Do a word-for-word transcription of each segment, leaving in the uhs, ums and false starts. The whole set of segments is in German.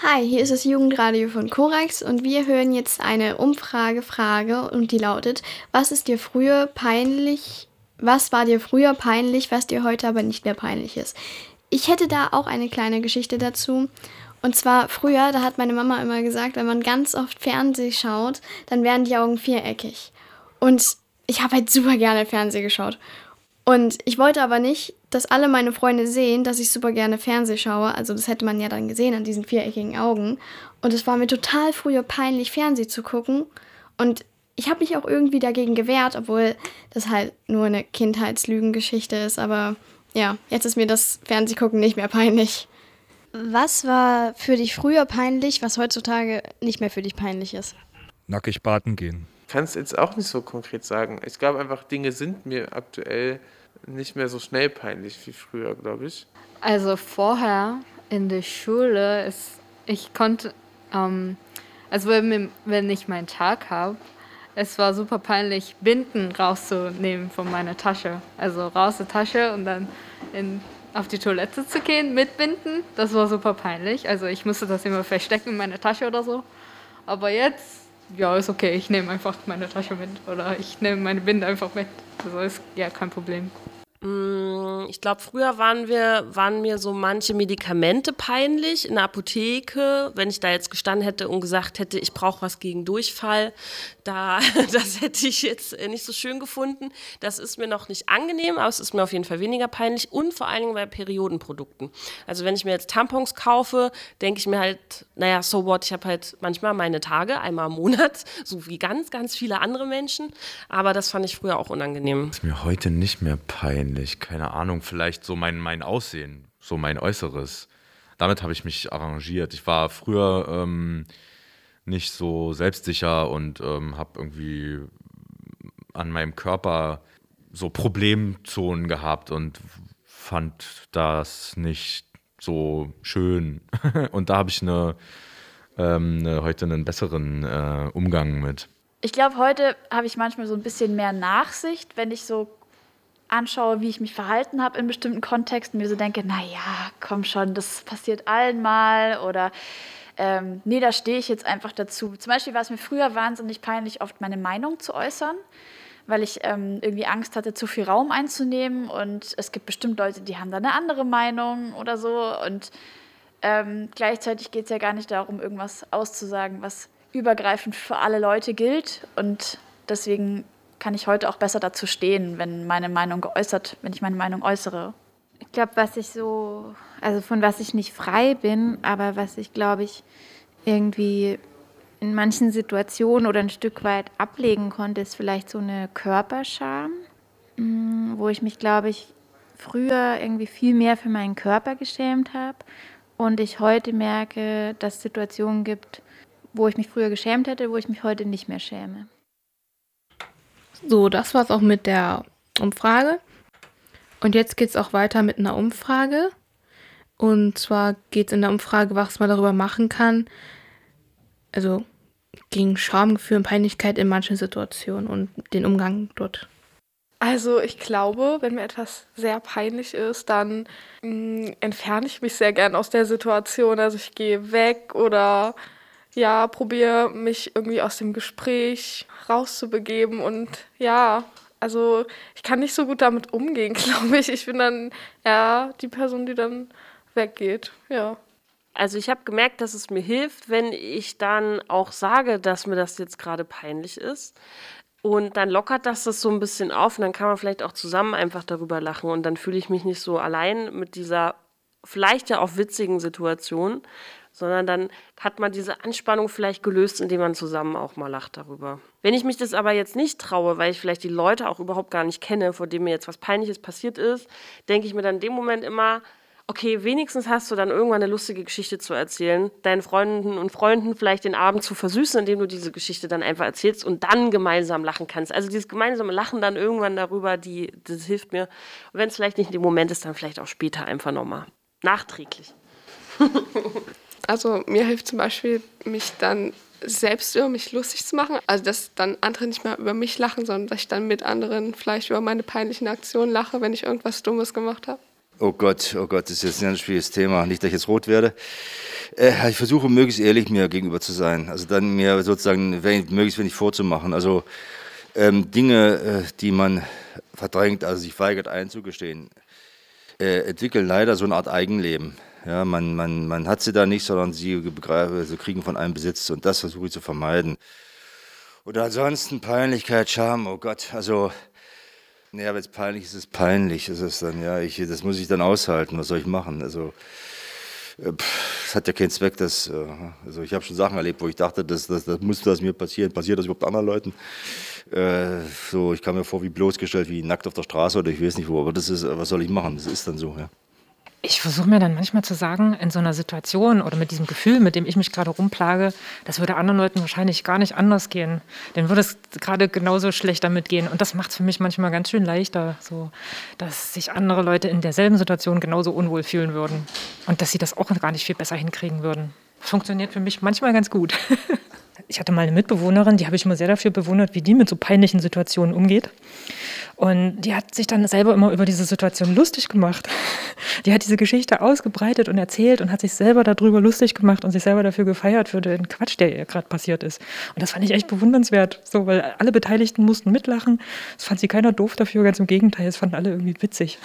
Hi, hier ist das Jugendradio von Korax und wir hören jetzt eine Umfrage-Frage und die lautet: Was ist dir früher peinlich, was war dir früher peinlich, was dir heute aber nicht mehr peinlich ist? Ich hätte da auch eine kleine Geschichte dazu. Und zwar früher, da hat meine Mama immer gesagt, wenn man ganz oft Fernsehen schaut, dann werden die Augen viereckig. Und ich habe halt super gerne Fernsehen geschaut. Und ich wollte aber nicht, dass alle meine Freunde sehen, dass ich super gerne Fernsehen schaue. Also das hätte man ja dann gesehen an diesen viereckigen Augen. Und es war mir total früher peinlich, Fernsehen zu gucken. Und ich habe mich auch irgendwie dagegen gewehrt, obwohl das halt nur eine Kindheitslügengeschichte ist. Aber ja, jetzt ist mir das Fernsehgucken nicht mehr peinlich. Was war für dich früher peinlich, was heutzutage nicht mehr für dich peinlich ist? Nackig baden gehen. Ich kann es jetzt auch nicht so konkret sagen. Ich glaube einfach, Dinge sind mir aktuell nicht mehr so schnell peinlich wie früher, glaube ich. Also vorher in der Schule, ist, ich konnte, ähm, also wenn, wenn ich meinen Tag habe, es war super peinlich, Binden rauszunehmen von meiner Tasche. Also raus der Tasche und dann in, auf die Toilette zu gehen mit Binden. Das war super peinlich. Also ich musste das immer verstecken in meiner Tasche oder so. Aber jetzt, ja, ist okay. Ich nehme einfach meine Tasche mit oder ich nehme meine Binde einfach mit. Also ist ja kein Problem. Ich glaube, früher waren wir, waren mir so manche Medikamente peinlich in der Apotheke. Wenn ich da jetzt gestanden hätte und gesagt hätte, ich brauche was gegen Durchfall, da, das hätte ich jetzt nicht so schön gefunden. Das ist mir noch nicht angenehm, aber es ist mir auf jeden Fall weniger peinlich und vor allen Dingen bei Periodenprodukten. Also wenn ich mir jetzt Tampons kaufe, denke ich mir halt, naja, so what, ich habe halt manchmal meine Tage, einmal im Monat, so wie ganz, ganz viele andere Menschen. Aber das fand ich früher auch unangenehm. Das ist mir heute nicht mehr peinlich. Keine Ahnung, vielleicht so mein, mein Aussehen, so mein Äußeres. Damit habe ich mich arrangiert. Ich war früher ähm, nicht so selbstsicher und ähm, habe irgendwie an meinem Körper so Problemzonen gehabt und fand das nicht so schön. Und da habe ich eine, ähm, eine, heute einen besseren äh, Umgang mit. Ich glaube, heute habe ich manchmal so ein bisschen mehr Nachsicht, wenn ich so anschaue, wie ich mich verhalten habe in bestimmten Kontexten, mir so denke, naja, komm schon, das passiert allen mal oder ähm, nee, da stehe ich jetzt einfach dazu. Zum Beispiel war es mir früher wahnsinnig peinlich, oft meine Meinung zu äußern, weil ich ähm, irgendwie Angst hatte, zu viel Raum einzunehmen und es gibt bestimmt Leute, die haben da eine andere Meinung oder so und ähm, gleichzeitig geht es ja gar nicht darum, irgendwas auszusagen, was übergreifend für alle Leute gilt und deswegen kann ich heute auch besser dazu stehen, wenn meine Meinung geäußert, wenn ich meine Meinung äußere. Ich glaube, was ich so, also von was ich nicht frei bin, aber was ich, glaube ich, irgendwie in manchen Situationen oder ein Stück weit ablegen konnte, ist vielleicht so eine Körperscham, wo ich mich, glaube ich, früher irgendwie viel mehr für meinen Körper geschämt habe und ich heute merke, dass es Situationen gibt, wo ich mich früher geschämt hätte, wo ich mich heute nicht mehr schäme. So, das war's auch mit der Umfrage. Und jetzt geht's auch weiter mit einer Umfrage. Und zwar geht's in der Umfrage, was man darüber machen kann. Also gegen Schamgefühl und Peinlichkeit in manchen Situationen und den Umgang dort. Also ich glaube, wenn mir etwas sehr peinlich ist, dann mh, entferne ich mich sehr gern aus der Situation. Also ich gehe weg oder ja, probiere mich irgendwie aus dem Gespräch rauszubegeben und ja, also ich kann nicht so gut damit umgehen, glaube ich. Ich bin dann eher die Person, die dann weggeht, ja. Also ich habe gemerkt, dass es mir hilft, wenn ich dann auch sage, dass mir das jetzt gerade peinlich ist. Und dann lockert das das so ein bisschen auf und dann kann man vielleicht auch zusammen einfach darüber lachen und dann fühle ich mich nicht so allein mit dieser vielleicht ja auch witzigen Situation, sondern dann hat man diese Anspannung vielleicht gelöst, indem man zusammen auch mal lacht darüber. Wenn ich mich das aber jetzt nicht traue, weil ich vielleicht die Leute auch überhaupt gar nicht kenne, vor denen mir jetzt was Peinliches passiert ist, denke ich mir dann in dem Moment immer, okay, wenigstens hast du dann irgendwann eine lustige Geschichte zu erzählen, deinen Freunden und Freunden vielleicht den Abend zu versüßen, indem du diese Geschichte dann einfach erzählst und dann gemeinsam lachen kannst. Also dieses gemeinsame Lachen dann irgendwann darüber, die, das hilft mir. Und wenn es vielleicht nicht in dem Moment ist, dann vielleicht auch später einfach nochmal. Nachträglich. Also mir hilft zum Beispiel, mich dann selbst über mich lustig zu machen. Also dass dann andere nicht mehr über mich lachen, sondern dass ich dann mit anderen vielleicht über meine peinlichen Aktionen lache, wenn ich irgendwas Dummes gemacht habe. Oh Gott, oh Gott, das ist jetzt ein ganz schwieriges Thema. Nicht, dass ich jetzt rot werde. Äh, ich versuche möglichst ehrlich mir gegenüber zu sein. Also dann mir sozusagen wenn, möglichst wenig vorzumachen. Also ähm, Dinge, äh, die man verdrängt, also sich weigert einzugestehen, äh, entwickeln leider so eine Art Eigenleben. Ja, man, man, man hat sie da nicht, sondern sie also kriegen von einem Besitz. Und das versuche ich zu vermeiden. Oder ansonsten Peinlichkeit, Scham, oh Gott, also... Ja, wenn es peinlich ist, ist es peinlich. Ist es dann, ja, ich, das muss ich dann aushalten. Was soll ich machen? Also, es hat ja keinen Zweck. Das, also ich habe schon Sachen erlebt, wo ich dachte, das, das, das muss das mir passieren. Passiert das überhaupt anderen Leuten? Äh, so, ich kam mir vor wie bloßgestellt, wie nackt auf der Straße oder ich weiß nicht wo. Aber das ist, was soll ich machen? Das ist dann so, ja. Ich versuche mir dann manchmal zu sagen, in so einer Situation oder mit diesem Gefühl, mit dem ich mich gerade rumplage, das würde anderen Leuten wahrscheinlich gar nicht anders gehen. Denen würde es gerade genauso schlecht damit gehen. Und das macht es für mich manchmal ganz schön leichter, so, dass sich andere Leute in derselben Situation genauso unwohl fühlen würden. Und dass sie das auch gar nicht viel besser hinkriegen würden. Das funktioniert für mich manchmal ganz gut. Ich hatte mal eine Mitbewohnerin, die habe ich immer sehr dafür bewundert, wie die mit so peinlichen Situationen umgeht. Und die hat sich dann selber immer über diese Situation lustig gemacht. Die hat diese Geschichte ausgebreitet und erzählt und hat sich selber darüber lustig gemacht und sich selber dafür gefeiert für den Quatsch, der ihr gerade passiert ist. Und das fand ich echt bewundernswert, so, weil alle Beteiligten mussten mitlachen. Das fand sie keiner doof dafür, ganz im Gegenteil, das fanden alle irgendwie witzig.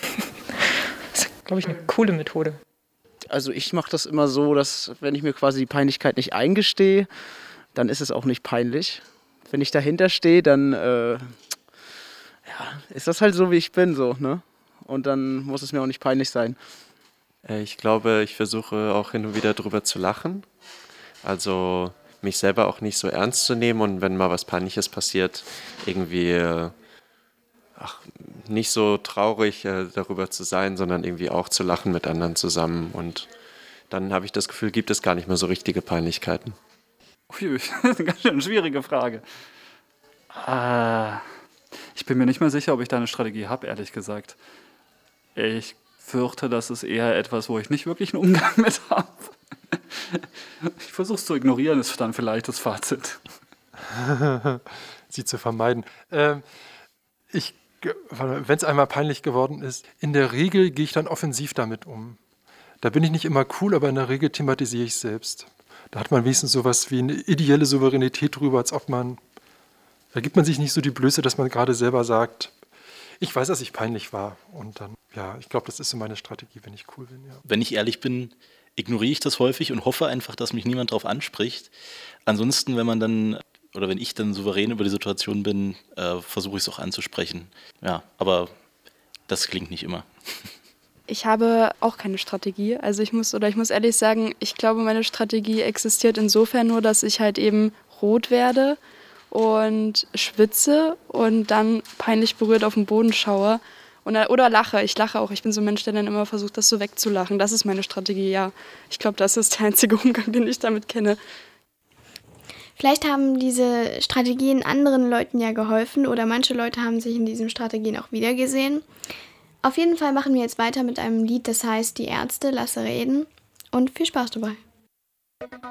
Das ist, glaube ich, eine coole Methode. Also ich mache das immer so, dass wenn ich mir quasi die Peinlichkeit nicht eingestehe, dann ist es auch nicht peinlich. Wenn ich dahinter stehe, dann äh, ja, ist das halt so, wie ich bin, so, ne? Und dann muss es mir auch nicht peinlich sein. Ich glaube, ich versuche auch hin und wieder drüber zu lachen. Also mich selber auch nicht so ernst zu nehmen und wenn mal was Peinliches passiert, irgendwie ach, nicht so traurig äh, darüber zu sein, sondern irgendwie auch zu lachen mit anderen zusammen. Und dann habe ich das Gefühl, gibt es gar nicht mehr so richtige Peinlichkeiten. Ui, das ist eine ganz schön schwierige Frage. Äh, ich bin mir nicht mehr sicher, ob ich da eine Strategie habe, ehrlich gesagt. Ich fürchte, das ist eher etwas, wo ich nicht wirklich einen Umgang mit habe. Ich versuche es zu ignorieren, ist dann vielleicht das Fazit. Sie zu vermeiden. Ähm, ich, wenn es einmal peinlich geworden ist, in der Regel gehe ich dann offensiv damit um. Da bin ich nicht immer cool, aber in der Regel thematisiere ich es selbst. Da hat man wenigstens sowas wie eine ideelle Souveränität drüber, als ob man, da gibt man sich nicht so die Blöße, dass man gerade selber sagt, ich weiß, dass ich peinlich war. Und dann, ja, ich glaube, das ist so meine Strategie, wenn ich cool bin. Ja. Wenn ich ehrlich bin, ignoriere ich das häufig und hoffe einfach, dass mich niemand darauf anspricht. Ansonsten, wenn man dann, oder wenn ich dann souverän über die Situation bin, äh, versuche ich es auch anzusprechen. Ja, aber das klingt nicht immer. Ich habe auch keine Strategie. Also ich muss, oder ich muss ehrlich sagen, ich glaube, meine Strategie existiert insofern nur, dass ich halt eben rot werde und schwitze und dann peinlich berührt auf den Boden schaue und, oder lache. Ich lache auch. Ich bin so ein Mensch, der dann immer versucht, das so wegzulachen. Das ist meine Strategie, ja. Ich glaube, das ist der einzige Umgang, den ich damit kenne. Vielleicht haben diese Strategien anderen Leuten ja geholfen oder manche Leute haben sich in diesen Strategien auch wiedergesehen. Auf jeden Fall machen wir jetzt weiter mit einem Lied, das heißt Die Ärzte, lasse reden und viel Spaß dabei.